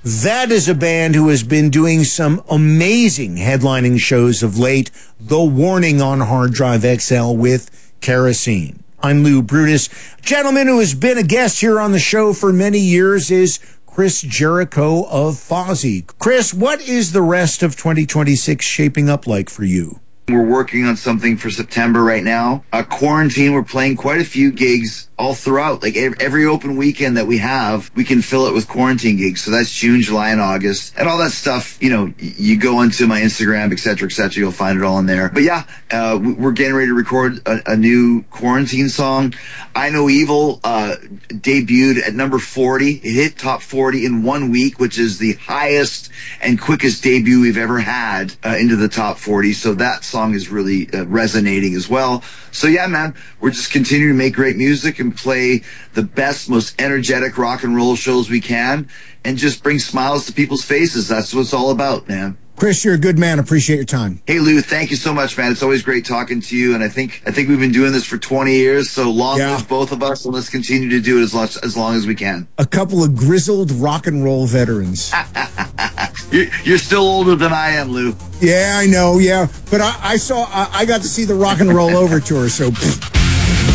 That is a band who has been doing some amazing headlining shows of late. The Warning on Hard Drive XL with Kerosene. I'm Lou Brutus. A gentleman who has been a guest here on the show for many years is Chris Jericho of Fozzy. Chris, what is the rest of 2026 shaping up like for you? We're working on something for September right now. Quarantine, we're playing quite a few gigs all throughout. Like every open weekend that we have, we can fill it with quarantine gigs. So that's June, July, and August. And all that stuff, you know, you go into my Instagram, et cetera, you'll find it all in there. But yeah, we're getting ready to record a new quarantine song. I Know Evil debuted at number 40. It hit top 40 in 1 week, which is the highest and quickest debut we've ever had into the top 40. So that song is really resonating as well. So yeah, man, we're just continuing to make great music and play the best, most energetic rock and roll shows we can and just bring smiles to people's faces. That's what it's all about, man. Chris, you're a good man. Appreciate your time. Hey, Lou, thank you so much, man. It's always great talking to you. And I think we've been doing this for 20 years. So long live both of us. And let's continue to do it as long as we can. A couple of grizzled rock and roll veterans. You're still older than I am, Lou. Yeah, I know. Yeah. But I got to see the Rock and Roll Over tour. So.